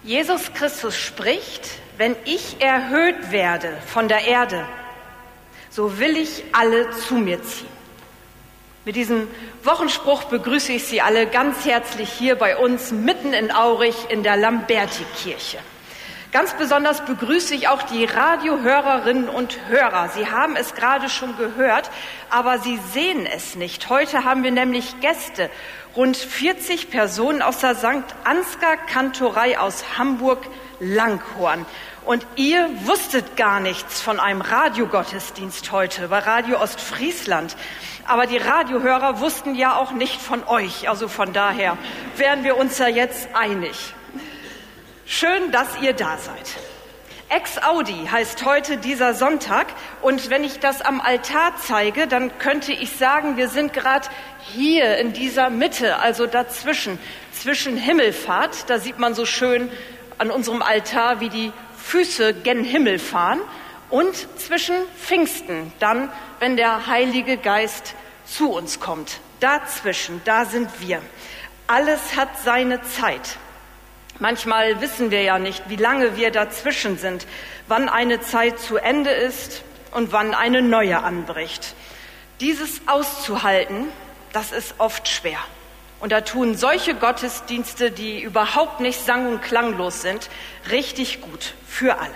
Jesus Christus spricht: Wenn ich erhöht werde von der Erde, so will ich alle zu mir ziehen. Mit diesem Wochenspruch begrüße ich Sie alle ganz herzlich hier bei uns mitten in Aurich in der Lamberti-Kirche. Ganz besonders begrüße ich auch die Radiohörerinnen und Hörer. Sie haben es gerade schon gehört, aber Sie sehen es nicht. Heute haben wir nämlich Gäste, rund 40 Personen aus der St. Ansgar Kantorei aus Hamburg-Langhorn. Und ihr wusstet gar nichts von einem Radiogottesdienst heute bei Radio Ostfriesland. Aber die Radiohörer wussten ja auch nicht von euch. Also von daher wären wir uns ja jetzt einig. Schön, dass ihr da seid. Ex Audi heißt heute dieser Sonntag. Und wenn ich das am Altar zeige, dann könnte ich sagen, wir sind gerade hier in dieser Mitte, also dazwischen, zwischen Himmelfahrt. Da sieht man so schön an unserem Altar, wie die Füße gen Himmel fahren. Und zwischen Pfingsten, dann, wenn der Heilige Geist zu uns kommt. Dazwischen, da sind wir. Alles hat seine Zeit. Manchmal wissen wir ja nicht, wie lange wir dazwischen sind, wann eine Zeit zu Ende ist und wann eine neue anbricht. Dieses auszuhalten, das ist oft schwer. Und da tun solche Gottesdienste, die überhaupt nicht sang- und klanglos sind, richtig gut für alle.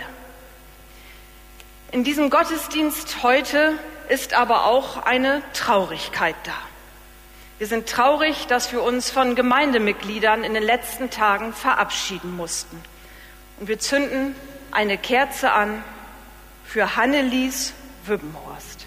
In diesem Gottesdienst heute ist aber auch eine Traurigkeit da. Wir sind traurig, dass wir uns von Gemeindemitgliedern in den letzten Tagen verabschieden mussten. Und wir zünden eine Kerze an für Hannelies Wübbenhorst.